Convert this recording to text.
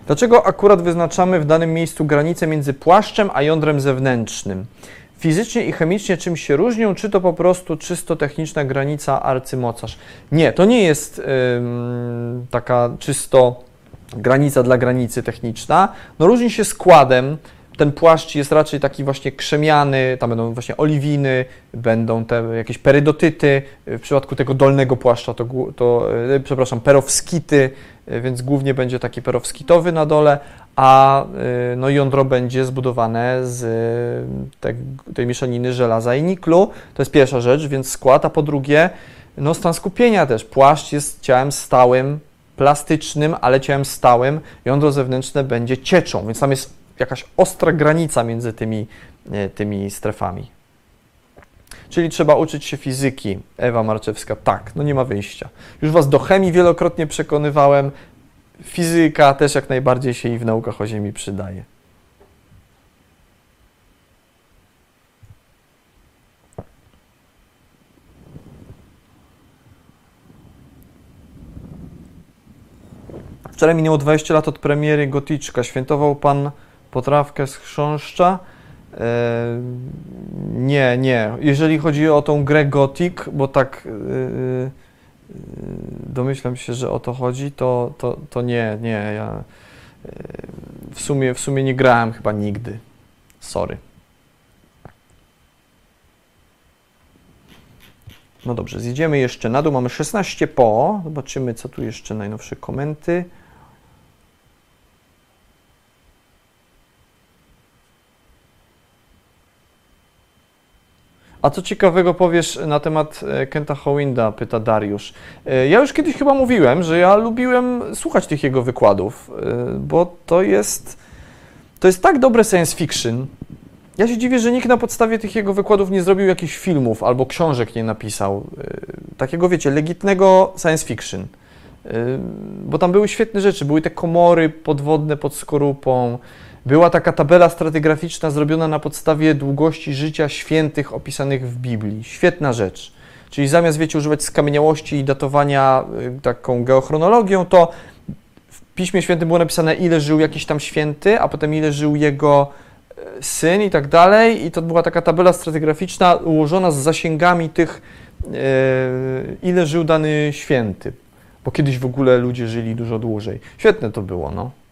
Dlaczego akurat wyznaczamy w danym miejscu granicę między płaszczem a jądrem zewnętrznym? Fizycznie i chemicznie czymś się różnią, czy to po prostu czysto techniczna granica arcymocarz? Nie, to nie jest taka czysto granica dla granicy techniczna. No różni się składem. Ten płaszcz jest raczej taki właśnie krzemiany, tam będą właśnie oliwiny, będą te jakieś perydotyty. W przypadku tego dolnego płaszcza to perowskity, więc głównie będzie taki perowskitowy na dole, a no, jądro będzie zbudowane z tej mieszaniny żelaza i niklu. To jest pierwsza rzecz, więc skład, a po drugie, no, stan skupienia też. Płaszcz jest ciałem stałym, plastycznym, ale ciałem stałym. Jądro zewnętrzne będzie cieczą, więc tam jest jakaś ostra granica między tymi strefami. Czyli trzeba uczyć się fizyki. Ewa Marczewska, tak, no nie ma wyjścia. Już Was do chemii wielokrotnie przekonywałem. Fizyka też jak najbardziej się i w naukach o Ziemi przydaje. Wczoraj minęło 20 lat od premiery Gotyczka. Świętował Pan potrawkę z chrząszcza? Nie. Jeżeli chodzi o tą grę Gothic, bo tak domyślam się, że o to chodzi, to nie. Ja w sumie nie grałem chyba nigdy. Sorry. No dobrze, zjedziemy jeszcze na dół. Mamy 16 po. Zobaczymy, co tu jeszcze najnowsze komenty. A co ciekawego powiesz na temat Kenta Howinda, pyta Dariusz. Ja już kiedyś chyba mówiłem, że ja lubiłem słuchać tych jego wykładów, bo to jest tak dobre science fiction. Ja się dziwię, że nikt na podstawie tych jego wykładów nie zrobił jakichś filmów albo książek nie napisał. Takiego, wiecie, legitnego science fiction. Bo tam były świetne rzeczy, były te komory podwodne pod skorupą, była taka tabela stratygraficzna zrobiona na podstawie długości życia świętych opisanych w Biblii. Świetna rzecz. Czyli zamiast, wiecie, używać skamieniałości i datowania taką geochronologią, to w Piśmie Świętym było napisane, ile żył jakiś tam święty, a potem ile żył jego syn i tak dalej. I to była taka tabela stratygraficzna ułożona z zasięgami tych, ile żył dany święty. Bo kiedyś w ogóle ludzie żyli dużo dłużej. Świetne to było, no.